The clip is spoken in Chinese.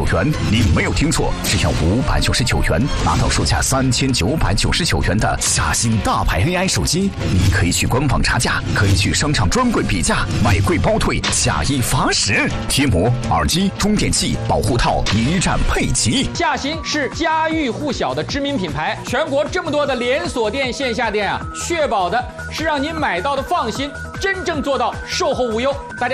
元，你没有听错，只要599元拿到售价3999元的夏新大牌 AI 手机。你可以去官网查价，可以去商场专柜比价，买贵包退，下一罚10。贴膜、耳机、充电器、保护套一站配齐。 夏新是家喻户晓的知名品牌，全国这么多的连锁店、线下店啊，确保的是让您买到的放心，真正做到售后无忧。大家。